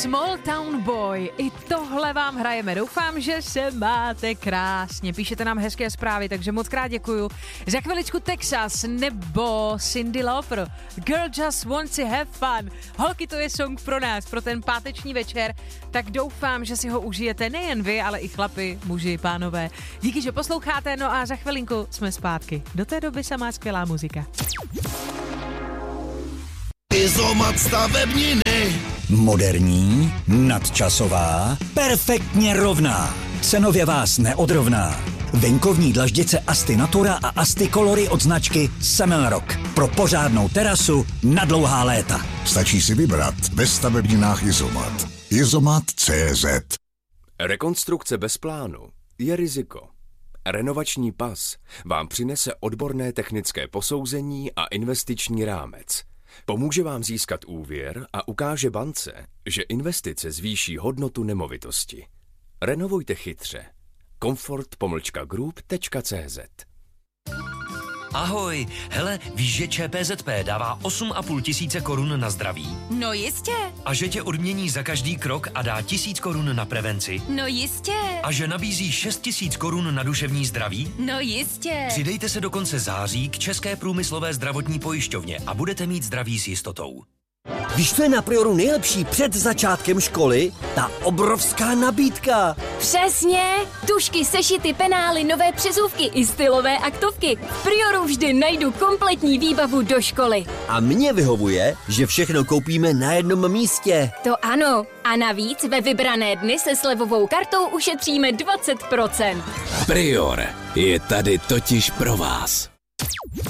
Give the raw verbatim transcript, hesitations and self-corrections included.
Small Town Boy, i tohle vám hrajeme. Doufám, že se máte krásně. Píšete nám hezké zprávy, takže moc krát děkuju. Za chviličku Texas nebo Cyndi Lauper. Girl just wants to have fun. Holky, to je song pro nás, pro ten páteční večer. Tak doufám, že si ho užijete nejen vy, ale i chlapi, muži, pánové. Díky, že posloucháte, no a za chvilinku jsme zpátky. Do té doby samá skvělá muzika. Izomat stavebniny. Moderní, nadčasová, perfektně rovná. Cenově vás neodrovná. Venkovní dlaždice Asti Natura a Asti Colory od značky Semelrock. Pro pořádnou terasu na dlouhá léta. Stačí si vybrat ve stavebninách Izomat. Izomat tečka cé zet. Rekonstrukce bez plánu je riziko. Renovační pas vám přinese odborné technické posouzení a investiční rámec. Pomůže vám získat úvěr a ukáže bance, že investice zvýší hodnotu nemovitosti. Renovujte chytře. Comfort pomlčka group tečka cé zet. Ahoj, hele, víš, že ČPZP dává osm a půl tisíce korun na zdraví? No jistě. A že tě odmění za každý krok a dá tisíc korun na prevenci? No jistě. A že nabízí šest tisíc korun na duševní zdraví? No jistě. Přidejte se do konce září k České průmyslové zdravotní pojišťovně a budete mít zdraví s jistotou. Víš, co je na Prioru nejlepší před začátkem školy? Ta obrovská nabídka. Přesně. Tušky, sešity, penály, nové přezůvky i stylové aktovky. V Prioru vždy najdu kompletní výbavu do školy. A mně vyhovuje, že všechno koupíme na jednom místě. To ano. A navíc ve vybrané dny se slevovou kartou ušetříme dvacet procent. Prior je tady totiž pro vás.